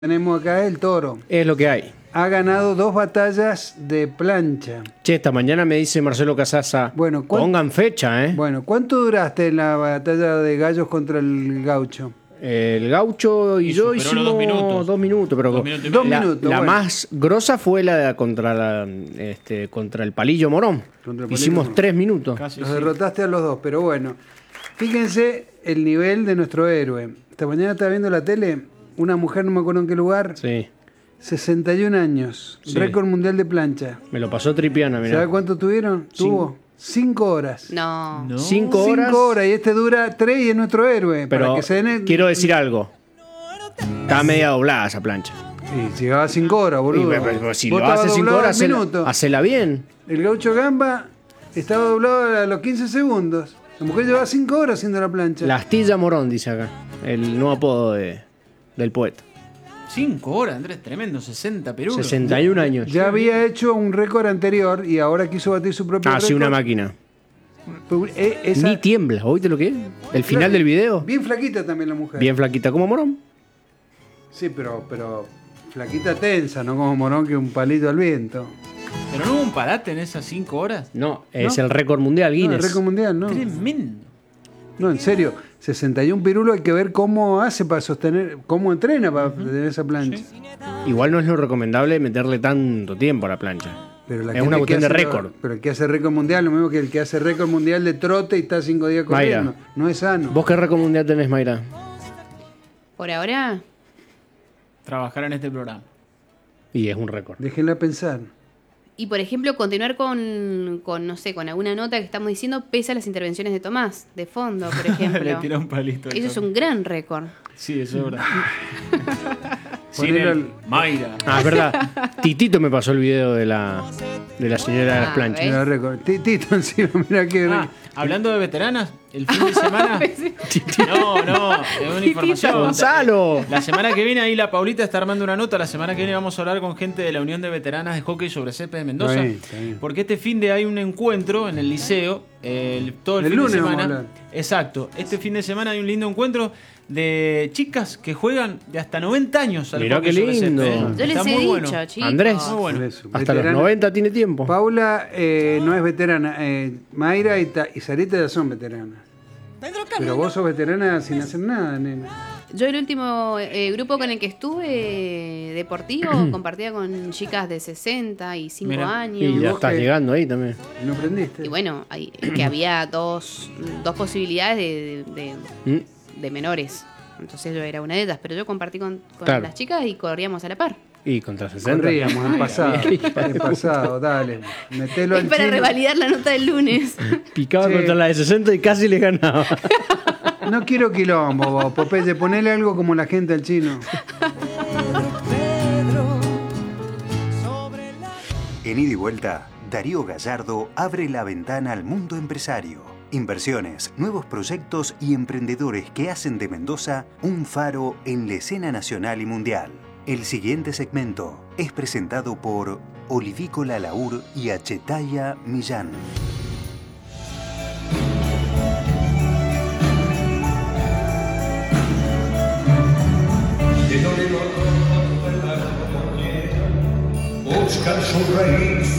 Tenemos acá el Toro. Es lo que hay. Ha ganado 2 batallas de plancha. Che, esta mañana me dice Marcelo Casaza, Bueno, pongan fecha, ¿eh? Bueno, ¿cuánto duraste en la batalla de gallos contra el gaucho? El gaucho y yo hicimos 2 minutos. 2 minutos, pero 2 minutos y medio. la, 2 minutos, la bueno. más grosa fue la contra el Palillo Morón. Contra el Palillo Hicimos Morón. 3 minutos. Casi, Los sí. derrotaste a los dos, pero bueno. Fíjense el nivel de nuestro héroe. Esta mañana estaba viendo la tele, una mujer, no me acuerdo en qué lugar, Sí, 61 años, Sí. récord mundial de plancha. me lo pasó Tripiana, ¿Sabes mirá. cuánto tuvieron? Tuvo 5 horas. No. No. 5 horas. 5 horas y este dura 3 y es nuestro héroe. Pero para que se den quiero decir algo. Está media doblada esa plancha. Sí, llegaba a 5 horas, boludo. Pero si Vos lo hace estabas 5 doblado horas, al minuto. hacela bien. El gaucho Gamba estaba doblado a los 15 segundos. La mujer llevaba 5 horas haciendo la plancha. La Astilla Morón, dice acá. El nuevo apodo del poeta. 5 horas, Andrés, tremendo, 60 Perú. 61 años. Ya había hecho un récord anterior y ahora quiso batir su propio récord. Sí, una máquina. Esa- Ni tiembla, ¿oíste lo que es? El final del video. Bien flaquita también la mujer. Bien flaquita como Morón. Sí, pero flaquita tensa, no como Morón que un palito al viento. Pero no hubo un parate en esas 5 horas. No, es el récord mundial No, Guinness. el récord mundial, ¿no? Tremendo. No, en serio. 61 pirulos, hay que ver cómo hace para sostener, cómo entrena para tener esa plancha. Sí. Igual no es lo recomendable meterle tanto tiempo a la plancha. Pero la Es gente una que cuestión de hace récord. Pero el que hace récord mundial, lo mismo que el que hace récord mundial de trote y está 5 días corriendo. Mayra. No es sano. ¿Vos qué récord mundial tenés, Mayra? Por ahora, Trabajar en este programa. Y es un récord. Déjenla pensar. y por ejemplo, continuar con, no sé, con alguna nota que estamos diciendo, pese a las intervenciones de Tomás, de fondo, por Le ejemplo. tiró un palito. Eso es un gran récord. Sí, eso es verdad. Sin Ponelo el al- Mayra. Ah, es verdad. Titito me pasó el video de la señora de las Ah, planchas. ¿ves? Era récord. Tito encima, mira qué Ah, hablando de veteranas, el fin de semana. No, es una información. ¡Gonzalo! La semana que viene ahí la Paulita está armando una nota. La semana que viene vamos a hablar con gente de la Unión de Veteranas de Hockey sobre Césped de Mendoza. Está bien, está bien. Porque este fin de hay un encuentro en el liceo. Todo el El fin lunes de vamos a semana. hablar. Exacto. Este fin de semana hay un lindo encuentro de chicas que juegan de hasta 90 años al Mirá hockey qué sobre lindo. césped, ¿eh? Yo les Está he muy dicho, bueno. chicos. Andrés. Muy bueno. Por eso, Hasta los veterana. 90 tiene tiempo. Paula no es veterana. Mayra y Sarita ya son veteranas. Pero vos sos veterana sin hacer nada, nena. Yo el último grupo con el que estuve deportivo compartía con chicas de 65 Mirá. años. Y ya vos estás qué? llegando ahí también. ¿Y no aprendiste? Y bueno, que había dos posibilidades de menores. Entonces yo era una de ellas, pero yo compartí con Claro. las chicas y corríamos a la par. Y contra 60. Corríamos en pasado. En pasado, dale. Metelo Es al para chino. revalidar la nota del lunes. Picaba Sí. contra la de 60 y casi le ganaba. No quiero quilombo, vos, Popeye. Ponele algo como la gente al chino. En Ida y Vuelta, Darío Gallardo abre la ventana al mundo empresario. Inversiones, nuevos proyectos y emprendedores que hacen de Mendoza un faro en la escena nacional y mundial. El siguiente segmento es presentado por Olivícola Laur y Achetaya Millán. De donde buscar su raíz